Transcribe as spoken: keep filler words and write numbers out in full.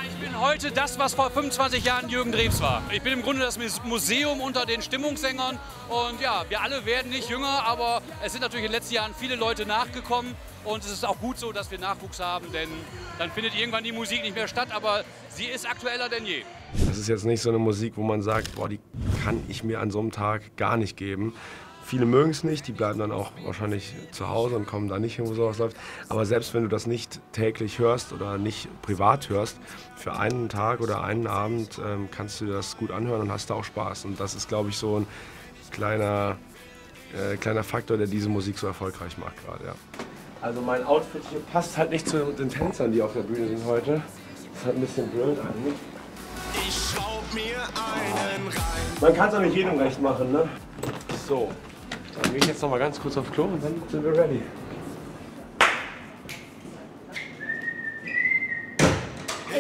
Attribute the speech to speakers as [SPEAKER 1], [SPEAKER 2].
[SPEAKER 1] Ich bin heute das, was vor fünfundzwanzig Jahren Jürgen Drews war. Ich bin im Grunde das Museum unter den Stimmungssängern. Und ja, wir alle werden nicht jünger, aber es sind natürlich in den letzten Jahren viele Leute nachgekommen. Und es ist auch gut so, dass wir Nachwuchs haben, denn dann findet irgendwann die Musik nicht mehr statt, aber sie ist aktueller denn je.
[SPEAKER 2] Das ist jetzt nicht so eine Musik, wo man sagt, boah, die kann ich mir an so einem Tag gar nicht geben. Viele mögen es nicht, die bleiben dann auch wahrscheinlich zu Hause und kommen da nicht hin, wo sowas läuft. Aber selbst wenn du das nicht täglich hörst oder nicht privat hörst, für einen Tag oder einen Abend ähm, kannst du das gut anhören und hast da auch Spaß. Und das ist, glaube ich, so ein kleiner, äh, kleiner Faktor, der diese Musik so erfolgreich macht gerade. Ja. Also mein Outfit hier passt halt nicht zu den Tänzern, die auf der Bühne sind heute. Das ist halt ein bisschen blöd eigentlich.
[SPEAKER 3] Ich schraub mir einen rein.
[SPEAKER 2] Man kann es auch nicht jedem recht machen, ne? So. Dann gehe ich jetzt noch mal ganz kurz auf Klo und dann sind wir ready.